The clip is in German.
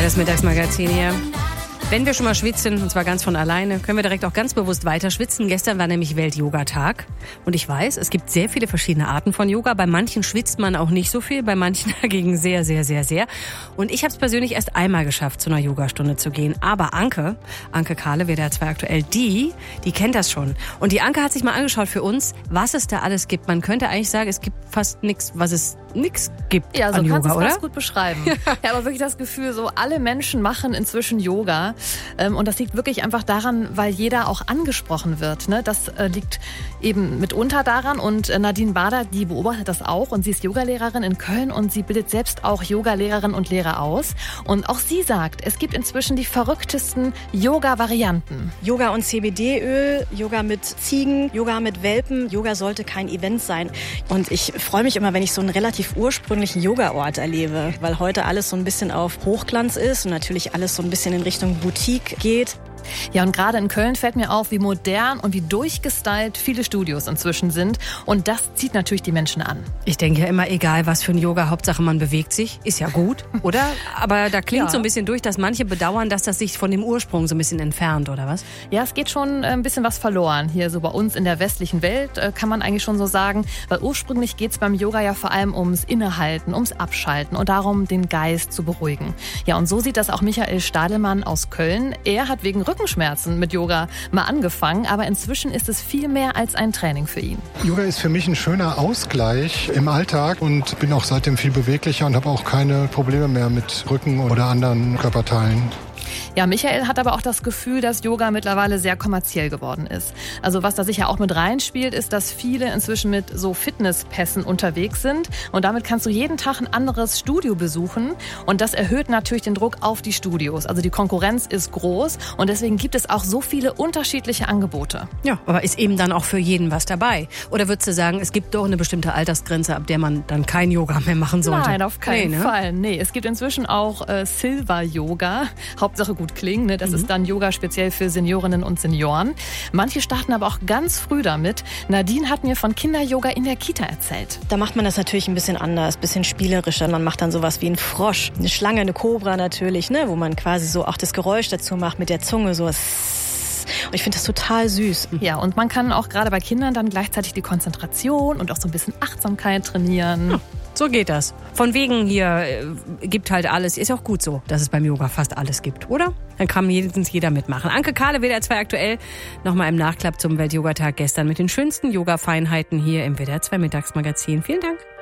Das Mittagsmagazin hier. Wenn wir schon mal schwitzen, und zwar ganz von alleine, können wir direkt auch ganz bewusst weiter schwitzen. Gestern war nämlich Welt-Yoga-Tag. Und ich weiß, es gibt sehr viele verschiedene Arten von Yoga. Bei manchen schwitzt man auch nicht so viel, bei manchen dagegen sehr, sehr, sehr, sehr. Und ich habe es persönlich erst einmal geschafft, zu einer Yogastunde zu gehen. Aber Anke Kahle, WDR 2 aktuell, die kennt das schon. Und die Anke hat sich mal angeschaut für uns, was es da alles gibt. Man könnte eigentlich sagen, es gibt fast nichts, was es nichts gibt ja, so an Yoga, oder? Ja, so kannst du es ganz gut beschreiben. Ja, aber wirklich das Gefühl, so alle Menschen machen inzwischen Yoga. Und das liegt wirklich einfach daran, weil jeder auch angesprochen wird. Ne? Das liegt eben mitunter daran. Und Nadine Bader, die beobachtet das auch. Und sie ist Yogalehrerin in Köln und sie bildet selbst auch Yogalehrerinnen und Lehrer aus. Und auch sie sagt, es gibt inzwischen die verrücktesten Yoga-Varianten. Yoga und CBD-Öl, Yoga mit Ziegen, Yoga mit Welpen. Yoga sollte kein Event sein. Und ich freue mich immer, wenn ich so einen relativ ursprünglichen Yoga-Ort erlebe, weil heute alles so ein bisschen auf Hochglanz ist und natürlich alles so ein bisschen in Richtung Boutique geht. Ja, und gerade in Köln fällt mir auf, wie modern und wie durchgestylt viele Studios inzwischen sind. Und das zieht natürlich die Menschen an. Ich denke ja immer, egal was für ein Yoga, Hauptsache man bewegt sich, ist ja gut, oder? Aber da klingt so ein bisschen durch, dass manche bedauern, dass das sich von dem Ursprung so ein bisschen entfernt, oder was? Ja, es geht schon ein bisschen was verloren. Hier so bei uns in der westlichen Welt kann man eigentlich schon so sagen, weil ursprünglich geht es beim Yoga ja vor allem ums Innehalten, ums Abschalten und darum, den Geist zu beruhigen. Ja, und so sieht das auch Michael Stadelmann aus Köln. Er hat wegen Rückenschmerzen mit Yoga mal angefangen, aber inzwischen ist es viel mehr als ein Training für ihn. Yoga ist für mich ein schöner Ausgleich im Alltag und bin auch seitdem viel beweglicher und habe auch keine Probleme mehr mit Rücken oder anderen Körperteilen. Ja, Michael hat aber auch das Gefühl, dass Yoga mittlerweile sehr kommerziell geworden ist. Also was da sicher auch mit reinspielt, ist, dass viele inzwischen mit so Fitnesspässen unterwegs sind. Und damit kannst du jeden Tag ein anderes Studio besuchen. Und das erhöht natürlich den Druck auf die Studios. Also die Konkurrenz ist groß und deswegen gibt es auch so viele unterschiedliche Angebote. Ja, aber ist eben dann auch für jeden was dabei? Oder würdest du sagen, es gibt doch eine bestimmte Altersgrenze, ab der man dann kein Yoga mehr machen sollte? Nein, auf keinen Fall. Nee, es gibt inzwischen auch Silver-Yoga. Hauptsache gut klingen. Ne? Das ist dann Yoga speziell für Seniorinnen und Senioren. Manche starten aber auch ganz früh damit. Nadine hat mir von Kinder-Yoga in der Kita erzählt. Da macht man das natürlich ein bisschen anders, ein bisschen spielerischer. Man macht dann sowas wie einen Frosch, eine Schlange, eine Kobra natürlich, ne? Wo man quasi so auch das Geräusch dazu macht mit der Zunge, so. Und ich finde das total süß. Ja, und man kann auch gerade bei Kindern dann gleichzeitig die Konzentration und auch so ein bisschen Achtsamkeit trainieren. Ja. So geht das. Von wegen hier gibt halt alles. Ist auch gut so, dass es beim Yoga fast alles gibt, oder? Dann kann mindestens jeder mitmachen. Anke Kahle, WDR 2 aktuell. Nochmal im Nachklapp zum Welt-Yoga-Tag gestern mit den schönsten Yoga-Feinheiten hier im WDR 2 Mittagsmagazin. Vielen Dank.